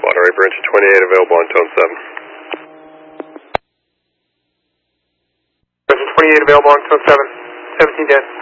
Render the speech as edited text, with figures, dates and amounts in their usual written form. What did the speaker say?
Monterey Bridge 28 available on tone 7. Bridge 28 available on tone 7. 17 dead.